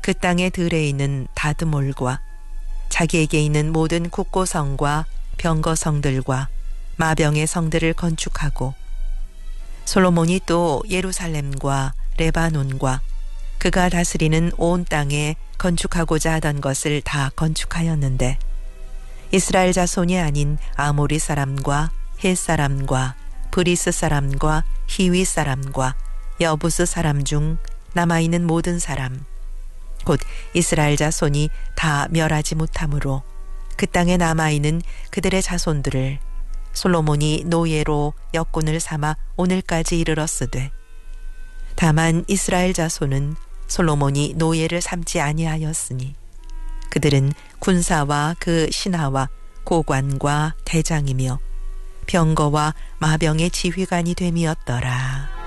그 땅의 들에 있는 다드몰과 자기에게 있는 모든 국고성과 병거성들과 마병의 성들을 건축하고 솔로몬이 또 예루살렘과 레바논과 그가 다스리는 온 땅에 건축하고자 하던 것을 다 건축하였는데 이스라엘 자손이 아닌 아모리 사람과 헷 사람과 브리스 사람과 히위 사람과 여부스 사람 중 남아있는 모든 사람 곧 이스라엘 자손이 다 멸하지 못하므로 그 땅에 남아있는 그들의 자손들을 솔로몬이 노예로 역군을 삼아 오늘까지 이르렀으되 다만 이스라엘 자손은 솔로몬이 노예를 삼지 아니하였으니 그들은 군사와 그 신하와 고관과 대장이며 병거와 마병의 지휘관이 됨이었더라.